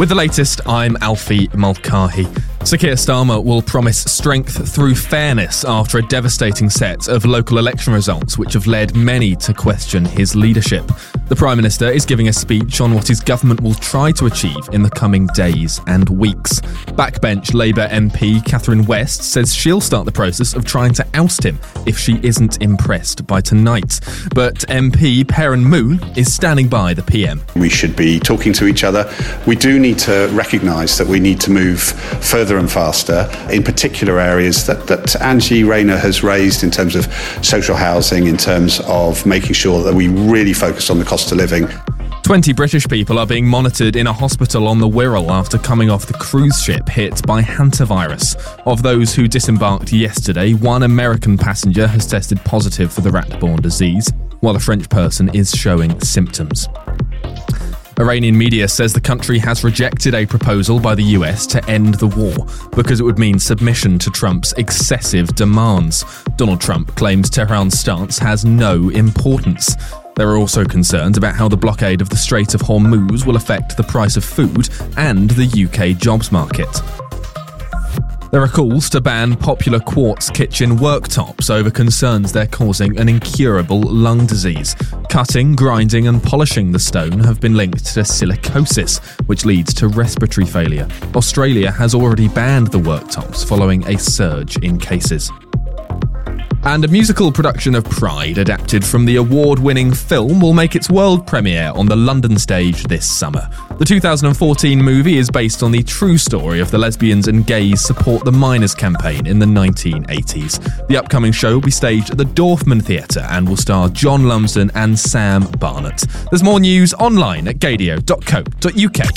With the latest, I'm Alfie Mulcahy. Sir Keir Starmer will promise strength through fairness after a devastating set of local election results which have led many to question his leadership. The Prime Minister is giving a speech on what his government will try to achieve in the coming days and weeks. Backbench Labour MP Catherine West says she'll start the process of trying to oust him if she isn't impressed by tonight. But MP Perrin Moon is standing by the PM. We should be talking to each other. We do need to recognise that we need to move further and faster, in particular areas that Angie Rayner has raised in terms of social housing, in terms of making sure that we really focus on the cost of living. 20 British people are being monitored in a hospital on the Wirral after coming off the cruise ship hit by hantavirus. Of those who disembarked yesterday, one American passenger has tested positive for the rat-borne disease, while a French person is showing symptoms. Iranian media says the country has rejected a proposal by the US to end the war because it would mean submission to Trump's excessive demands. Donald Trump claims Tehran's stance has no importance. There are also concerns about how the blockade of the Strait of Hormuz will affect the price of food and the UK jobs market. There are calls to ban popular quartz kitchen worktops over concerns they're causing an incurable lung disease. Cutting, grinding and polishing the stone have been linked to silicosis, which leads to respiratory failure. Australia has already banned the worktops following a surge in cases. And a musical production of Pride, adapted from the award-winning film, will make its world premiere on the London stage this summer. The 2014 movie is based on the true story of the Lesbians and Gays Support the Miners campaign in the 1980s. The upcoming show will be staged at the Dorfman Theatre and will star John Lumsden and Sam Barnett. There's more news online at gadio.co.uk.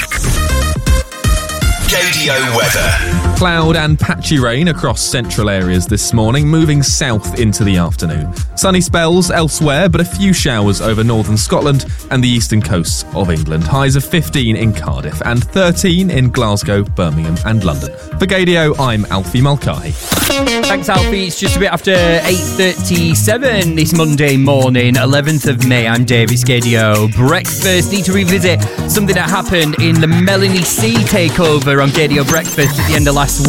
Gadio weather. Cloud and patchy rain across central areas this morning, moving south into the afternoon. Sunny spells elsewhere, but a few showers over northern Scotland and the eastern coasts of England. Highs of 15 in Cardiff and 13 in Glasgow, Birmingham and London. For Gadio, I'm Alfie Mulcahy. Thanks, Alfie. It's just a bit after 8:37 this Monday morning, 11th of May. I'm David Gadio. Breakfast. Need to revisit something that happened in the Melanie C takeover on Gadio Breakfast at the end of last